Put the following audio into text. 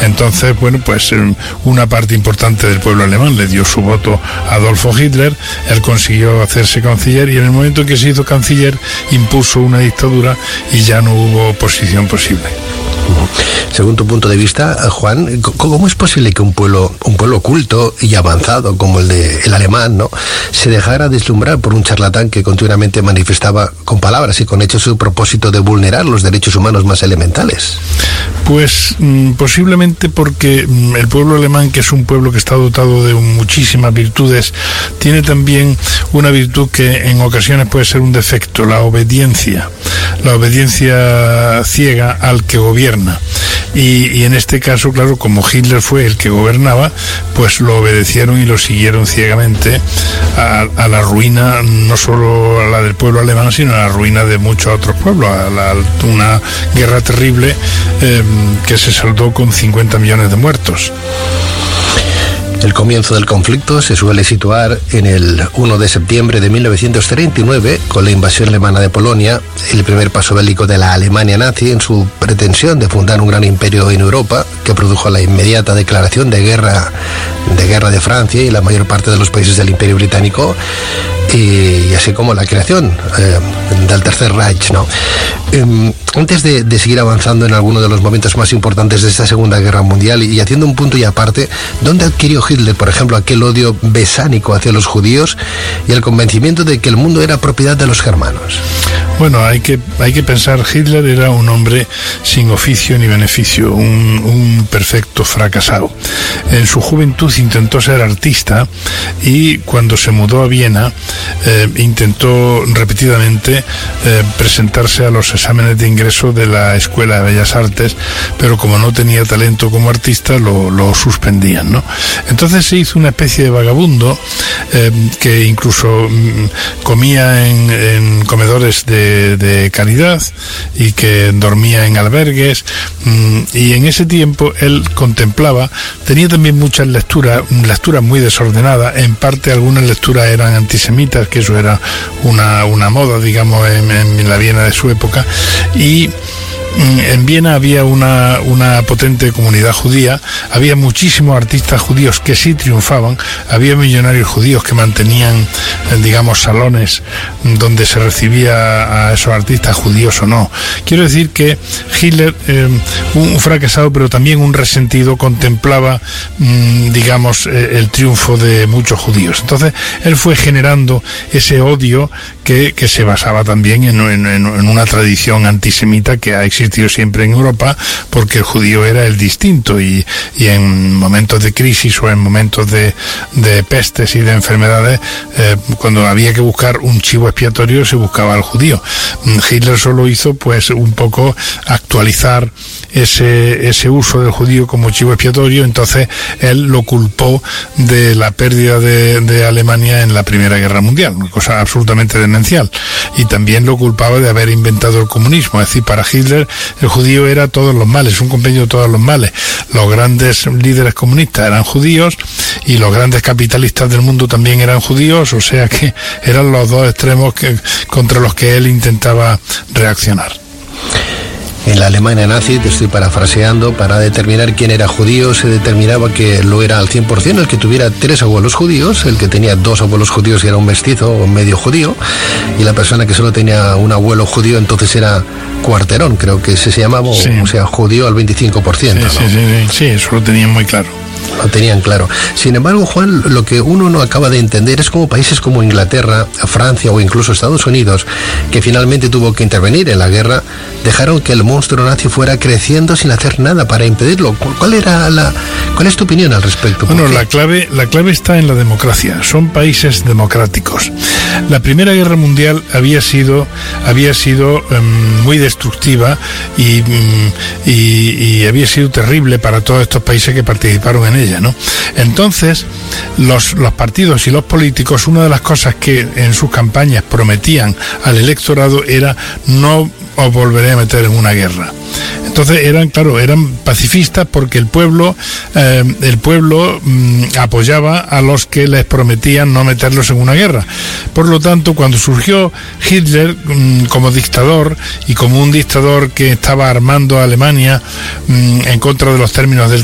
Entonces, bueno, pues una parte importante del pueblo alemán le dio su voto a Adolfo Hitler. Él consiguió hacerse canciller y en el momento en que se hizo canciller impuso una dictadura y ya no hubo oposición posible. Según tu punto de vista, Juan, ¿cómo es posible que un pueblo culto y avanzado como el alemán, ¿no?, se dejara deslumbrar por un charlatán que continuamente manifestaba con palabras y con hechos su propósito de vulnerar los derechos humanos más elementales? Pues posiblemente porque el pueblo alemán, que es un pueblo que está dotado de muchísimas virtudes, tiene también una virtud que en ocasiones puede ser un defecto: la obediencia ciega al que gobierna. Y en este caso, claro, como Hitler fue el que gobernaba, pues lo obedecieron y lo siguieron ciegamente a la ruina, no solo a la del pueblo alemán, sino a la ruina de muchos otros pueblos, una guerra terrible que se saldó con 50 millones de muertos. El comienzo del conflicto se suele situar en el 1 de septiembre de 1939, con la invasión alemana de Polonia, el primer paso bélico de la Alemania nazi en su pretensión de fundar un gran imperio en Europa, que produjo la inmediata declaración de guerra de Francia y la mayor parte de los países del Imperio Británico, y así como la creación del Tercer Reich, ¿no? Antes de seguir avanzando en alguno de los momentos más importantes de esta Segunda Guerra Mundial y haciendo un punto y aparte, ¿dónde adquirió Hitler, por ejemplo, aquel odio besánico hacia los judíos y el convencimiento de que el mundo era propiedad de los germanos? Bueno, hay que pensar, Hitler era un hombre sin oficio ni beneficio, un perfecto fracasado. En su juventud intentó ser artista y cuando se mudó a Viena intentó repetidamente presentarse a los exámenes de ingreso de la Escuela de Bellas Artes, pero como no tenía talento como artista lo suspendían, ¿no? Entonces se hizo una especie de vagabundo que incluso comía en comedores de caridad y que dormía en albergues, y en ese tiempo él contemplaba, tenía también muchas lecturas muy desordenadas, en parte algunas lecturas eran antisemitas, que eso era una moda, digamos, en la Viena de su época, y en Viena había una potente comunidad judía, había muchísimos artistas judíos que sí triunfaban, había millonarios judíos que mantenían, digamos, salones donde se recibía a esos artistas, judíos o no. Quiero decir que Hitler, un fracasado pero también un resentido, contemplaba, digamos, el triunfo de muchos judíos. Entonces él fue generando ese odio que se basaba también en una tradición antisemita que ha existido siempre en Europa, porque el judío era el distinto, y en momentos de crisis o en momentos de pestes y de enfermedades, cuando había que buscar un chivo expiatorio se buscaba al judío. Hitler solo hizo pues un poco actualizar ese uso del judío como chivo expiatorio. Entonces él lo culpó de la pérdida de Alemania en la Primera Guerra Mundial, una cosa absolutamente demencial, y también lo culpaba de haber inventado el comunismo. Es decir, para Hitler el judío era todos los males, un compendio de todos los males. Los grandes líderes comunistas eran judíos y los grandes capitalistas del mundo también eran judíos, o sea que eran los dos extremos contra los que él intentaba reaccionar. En la Alemania nazi, te estoy parafraseando, para determinar quién era judío se determinaba que lo era al 100% el que tuviera 3 abuelos judíos, el que tenía 2 abuelos judíos y era un mestizo o medio judío, y la persona que solo tenía un abuelo judío entonces era cuarterón, creo que se llamaba, sí. O sea, judío al 25%. Sí, ¿no? Sí, eso lo tenían muy claro. Lo tenían claro. Sin embargo, Juan, lo que uno no acaba de entender es cómo países como Inglaterra, Francia o incluso Estados Unidos, que finalmente tuvo que intervenir en la guerra, dejaron que el monstruo nazi fuera creciendo sin hacer nada para impedirlo. ¿Cuál es tu opinión al respecto? Bueno, la clave está en la democracia. Son países democráticos. La Primera Guerra Mundial había sido muy destructiva y había sido terrible para todos estos países que participaron en ella, ¿no? Entonces, los partidos y los políticos, una de las cosas que en sus campañas prometían al electorado era: no os volveré a meter en una guerra. Entonces eran pacifistas porque el pueblo apoyaba a los que les prometían no meterlos en una guerra. Por lo tanto, cuando surgió Hitler como dictador y como un dictador que estaba armando a Alemania en contra de los términos del